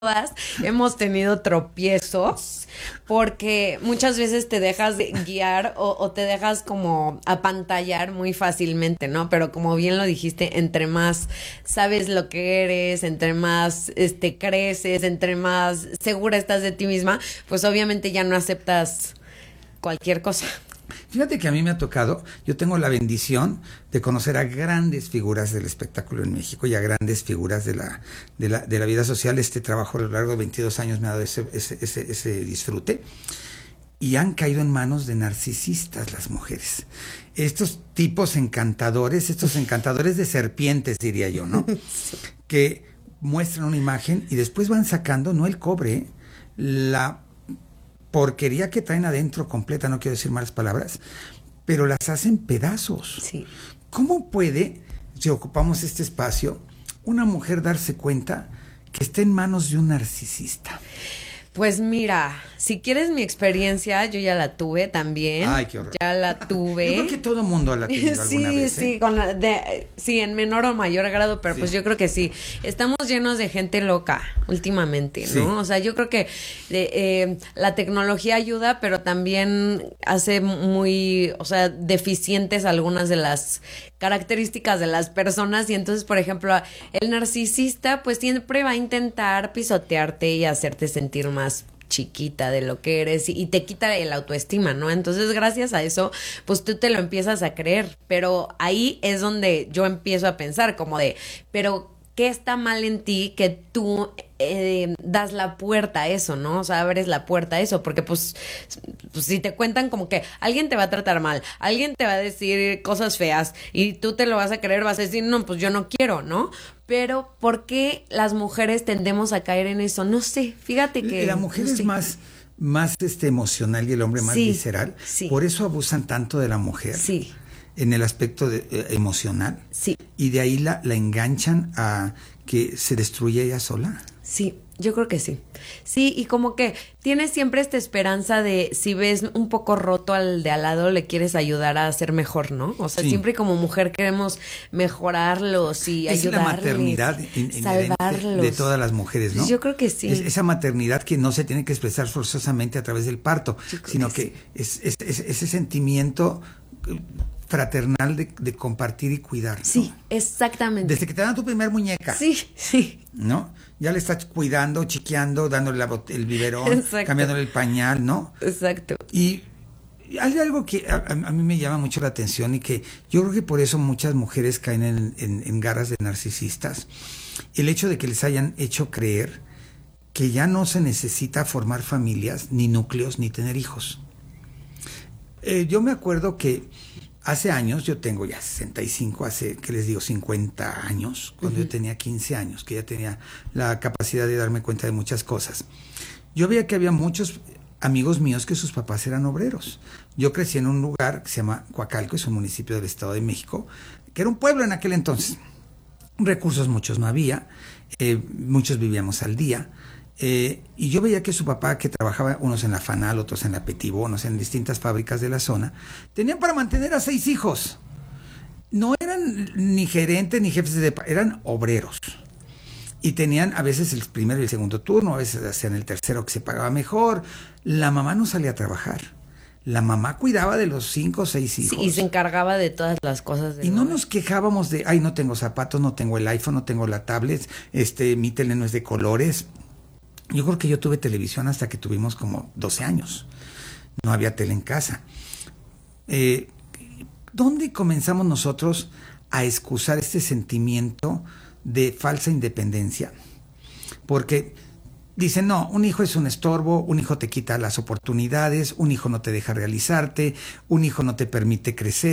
todas hemos tenido tropiezos porque muchas veces te dejas de guiar o te dejas como apantallar muy fácilmente, ¿no? Pero como bien lo dijiste, entre más sabes lo que eres, entre más creces, entre más segura estás de ti misma, pues obviamente ya no aceptas cualquier cosa. Fíjate que a mí me ha tocado, yo tengo la bendición de conocer a grandes figuras del espectáculo en México y a grandes figuras de la vida social. Este trabajo a lo largo de 22 años me ha dado ese disfrute. Y han caído en manos de narcisistas las mujeres. Estos tipos encantadores, estos encantadores de serpientes, diría yo, ¿no? Sí. Que muestran una imagen y después van sacando, no el cobre, la porquería que traen adentro completa, no quiero decir malas palabras, pero las hacen pedazos. Sí. ¿Cómo puede, si ocupamos este espacio, una mujer darse cuenta que está en manos de un narcisista? Pues mira, si quieres mi experiencia, yo ya la tuve también. Ay, qué horror. Ya la tuve. Yo creo que todo mundo la ha tenido alguna vez. Sí, sí, en menor o mayor grado, pero sí. Pues yo creo que sí. Estamos llenos de gente loca últimamente, ¿no? Sí. O sea, yo creo que la tecnología ayuda, pero también hace muy, o sea, deficientes algunas de las características de las personas. Y entonces, por ejemplo, el narcisista pues siempre va a intentar pisotearte y hacerte sentir más chiquita de lo que eres y te quita el autoestima, ¿no? Entonces, gracias a eso, pues tú te lo empiezas a creer, pero ahí es donde yo empiezo a pensar como de, pero ¿qué está mal en ti que tú das la puerta a eso, ¿no? O sea, abres la puerta a eso, porque pues si te cuentan como que alguien te va a tratar mal, alguien te va a decir cosas feas y tú te lo vas a creer, vas a decir, no, pues yo no quiero, ¿no? Pero ¿por qué las mujeres tendemos a caer en eso? No sé, fíjate que... La mujer es más emocional y el hombre más visceral. Sí. Por eso abusan tanto de la mujer. Sí. En el aspecto emocional. Sí. Y de ahí la enganchan a que se destruya ella sola. Sí, yo creo que sí. Sí, y como que tienes siempre esta esperanza de si ves un poco roto al de al lado, le quieres ayudar a ser mejor, ¿no? O sea, siempre como mujer queremos mejorarlos y ayudarles. Es la maternidad salvarlos. De todas las mujeres, ¿no? Yo creo que sí. Esa maternidad que no se tiene que expresar forzosamente a través del parto, sino que es ese sentimiento fraternal de compartir y cuidar, ¿no? Sí, exactamente. Desde que te dan tu primer muñeca. Sí. ¿No? Ya le estás cuidando, chiqueando, dándole el biberón, exacto, cambiándole el pañal, ¿no? Exacto. Y hay algo que a mí me llama mucho la atención y que yo creo que por eso muchas mujeres caen en garras de narcisistas. El hecho de que les hayan hecho creer que ya no se necesita formar familias, ni núcleos, ni tener hijos. Yo me acuerdo que hace años, yo tengo ya 65, hace, ¿qué les digo? 50 años, cuando yo tenía 15 años, que ya tenía la capacidad de darme cuenta de muchas cosas. Yo veía que había muchos amigos míos que sus papás eran obreros. Yo crecí en un lugar que se llama Coacalco, es un municipio del Estado de México, que era un pueblo en aquel entonces. Recursos muchos no había, muchos vivíamos al día. Y yo veía que su papá, que trabajaba unos en la Fanal, otros en la Petibón, en distintas fábricas de la zona, tenían para mantener a 6 hijos. No eran ni gerentes ni jefes de departamento, eran obreros. Y tenían a veces el primero y el segundo turno, a veces hacían el tercero que se pagaba mejor. La mamá no salía a trabajar. La mamá cuidaba de los 5 o 6 hijos. Sí, y se encargaba de todas las cosas. Y no nos quejábamos de, ay, no tengo zapatos, no tengo el iPhone, no tengo la tablet, mi tele no es de colores. Yo creo que yo tuve televisión hasta que tuvimos como 12 años. No había tele en casa. ¿Dónde comenzamos nosotros a excusar este sentimiento de falsa independencia? Porque dicen, no, un hijo es un estorbo, un hijo te quita las oportunidades, un hijo no te deja realizarte, un hijo no te permite crecer.